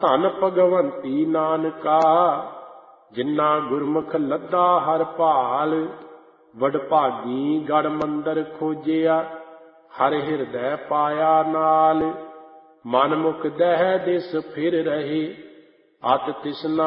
ਧਨ ਭਗਵੰਤੀ ਨਾਨਕਾ, ਜਿਨ੍ਹਾਂ ਗੁਰਮੁਖ ਲੱਦਾ ਹਰ ਭਾਲ। ਵਡਭਾਗੀ ਗੜ ਮੰਦਰ ਖੋਜਿਆ, ਹਰ ਹਿਰਦੈ ਪਾਇਆ ਨਾਲ। ਮਨ ਮੁਖ ਦਹਿ ਦਿਸ ਫਿਰ ਰਹੇ, ਅਤ ਤਿਸਨਾ